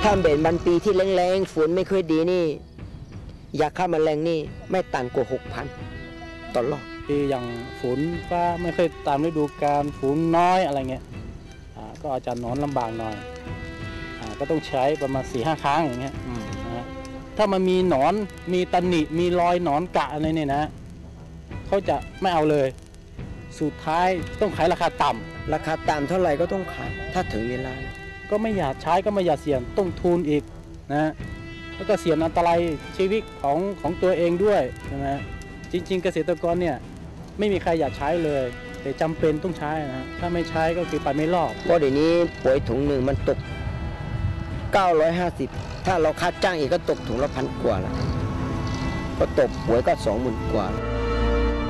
ถ้าเป็นวันปีที่แรงๆฝนไม่ค่อยดีนี่ยาฆ่าแมลงนี่ไม่ต่ำกว่า 6,000 ต่อรอบปีอย่างฝนฟ้าไม่ค่อยตามฤดูกาลฝนน้อยอะไรเงี้ยก็อาจจะนอนลำบากหน่อยก็ต้องใช้ประมาณ 4-5 ครั้งอย่างเงี้ยนะถ้ามันมีหนอนมีตำหนิมีรอยหนอนกะอะไรเนี่ยนะเขาจะไม่เอาเลยสุดท้ายต้องขายราคาต่ำราคาต่ำเท่าไหร่ก็ต้องขายถ้าถึงเวลาก็ไม่อยากใช้ก็ไม่อยากเสี่ยงต้องทุนอีกนะแล้วก็เสี่ยงอันตรายชีวิตของตัวเองด้วยใช่ไหมจริงๆเกษตรกรเนี่ยไม่มีใครอยากใช้เลยแต่จำเป็นต้องใช้นะถ้าไม่ใช้ก็คือไปไม่รอดเพราะเดี๋ยวนี้ปุ๋ยถุงหนึ่งมันตก950ถ้าเราค่าจ้างอีกก็ตกถุงละ1,000 กว่าแล้วก็ตกปุ๋ยก็20,000 กว่า